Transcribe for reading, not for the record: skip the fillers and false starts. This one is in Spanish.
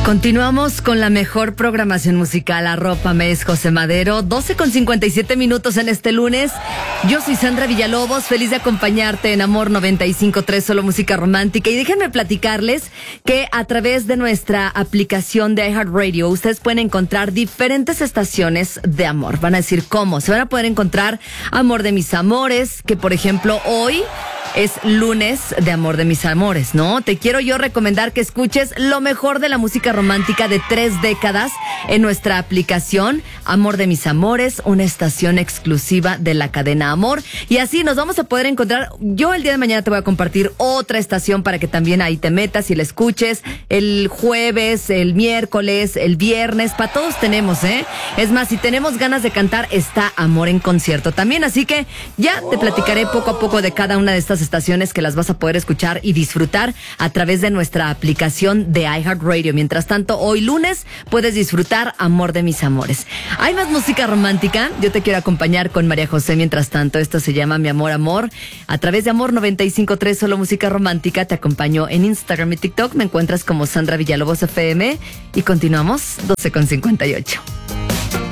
Continuamos con la mejor programación musical. Arrópame, es José Madero. 12:57 en este lunes. Yo soy Sandra Villalobos, feliz de acompañarte en Amor 95.3, solo música romántica. Y déjenme platicarles que a través de nuestra aplicación de iHeartRadio, ustedes pueden encontrar diferentes estaciones de amor. Van a decir, ¿cómo? Se van a poder encontrar Amor de mis amores, que por ejemplo hoy es lunes de Amor de mis amores, ¿no? Te quiero yo recomendar que escuches lo mejor de la música romántica de 3 décadas en nuestra aplicación Amor de mis amores, una estación exclusiva de la cadena Amor. Y así nos vamos a poder encontrar. Yo el día de mañana te voy a compartir otra estación para que también ahí te metas y la escuches. El jueves, el miércoles, el viernes, para todos tenemos, ¿eh? Es más, si tenemos ganas de cantar, está Amor en concierto también. Así que ya te platicaré poco a poco de cada una de estas estaciones que las vas a poder escuchar y disfrutar a través de nuestra aplicación de iHeartRadio. Mientras tanto, hoy lunes puedes disfrutar Amor de mis amores. Hay más música romántica. Yo te quiero acompañar con María José. Mientras tanto, esto se llama Mi Amor, Amor. A través de Amor 95.3, solo música romántica. Te acompaño en Instagram y TikTok. Me encuentras como Sandra Villalobos FM. Y continuamos 12:58.